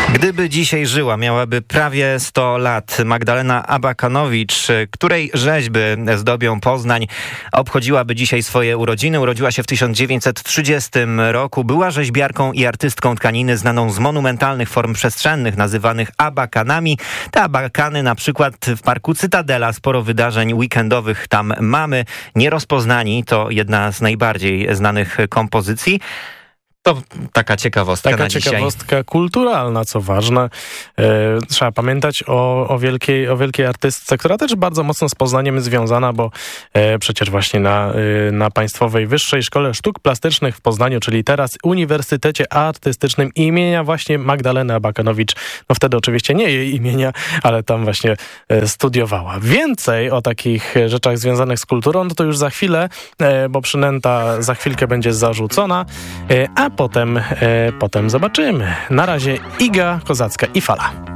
Gdyby dzisiaj żyła, miałaby prawie 100 lat. Magdalena Abakanowicz, której rzeźby zdobią Poznań, obchodziłaby dzisiaj swoje urodziny. Urodziła się w 1930 roku. Była rzeźbiarką i artystką tkaniny znaną z monumentalnych form przestrzennych, nazywanych abakanami. Te abakany na przykład w Parku Cytadela, sporo wydarzeń weekendowych tam mamy. Nierozpoznani to jedna z najbardziej znanych kompozycji. To taka ciekawostka na dzisiaj. Ciekawostka kulturalna, co ważne. Trzeba pamiętać o wielkiej artystce, która też bardzo mocno z Poznaniem związana, bo przecież właśnie na Państwowej Wyższej Szkole Sztuk Plastycznych w Poznaniu, czyli teraz Uniwersytecie Artystycznym imienia właśnie Magdaleny Abakanowicz, no wtedy oczywiście nie jej imienia, ale tam właśnie studiowała. Więcej o takich rzeczach związanych z kulturą, no to już za chwilę, bo przynęta za chwilkę będzie zarzucona, a potem zobaczymy. Na razie Iga Kozacka i Fala.